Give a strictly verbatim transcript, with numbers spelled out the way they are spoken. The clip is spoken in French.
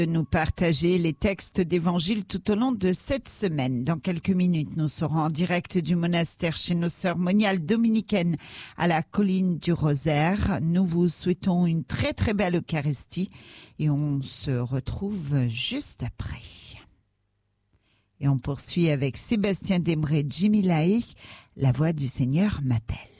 de nous partager les textes d'évangile tout au long de cette semaine. Dans quelques minutes, nous serons en direct du monastère chez nos sœurs moniales dominicaines à la colline du Rosaire. Nous vous souhaitons une très très belle Eucharistie et on se retrouve juste après. Et on poursuit avec Sébastien Demré, Jimmy Laïc, La voix du Seigneur m'appelle.